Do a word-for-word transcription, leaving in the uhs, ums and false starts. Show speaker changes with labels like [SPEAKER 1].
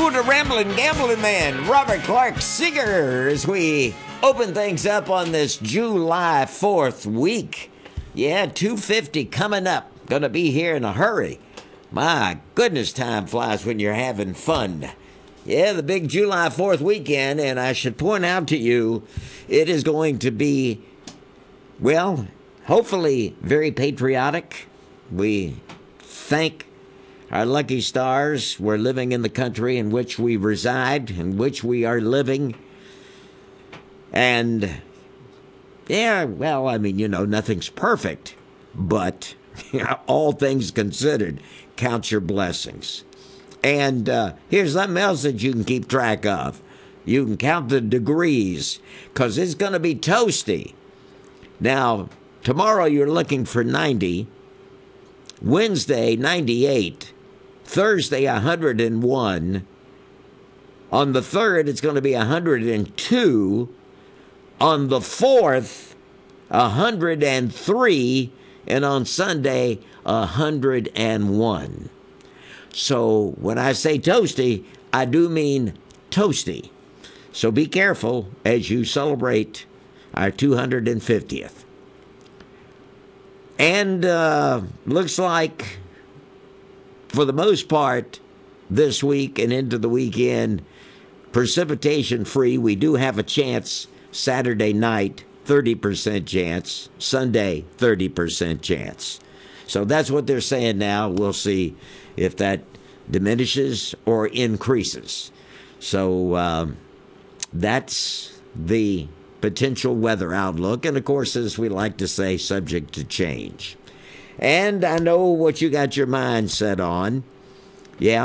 [SPEAKER 1] Ooh, the rambling, gambling man, Robert Clark Singer, as we open things up on this July fourth week. Yeah, two fifty coming up. Gonna be here in a hurry. My goodness, time flies when you're having fun. Yeah, the big July fourth weekend, and I should point out to you, it is going to be, well, hopefully very patriotic. We thank our lucky stars. We're living in the country in which we reside, in which we are living. And, yeah, well, I mean, you know, nothing's perfect, but you know, all things considered, count your blessings. And uh, here's something else that you can keep track of. You can count the degrees, because it's going to be toasty. Now, tomorrow you're looking for ninety. Wednesday, ninety-eight. Thursday, one hundred one. On the third, it's going to be one hundred two. On the fourth, one hundred three. And on Sunday, one hundred one. So when I say toasty, I do mean toasty. So be careful as you celebrate our two hundred fiftieth. And uh, looks like, for the most part, this week and into the weekend, precipitation free. We do have a chance Saturday night, thirty percent chance. Sunday, thirty percent chance. So that's what they're saying now. We'll see if that diminishes or increases. So um, that's the potential weather outlook. And, of course, as we like to say, subject to change. And I know what you got your mind set on. Yeah,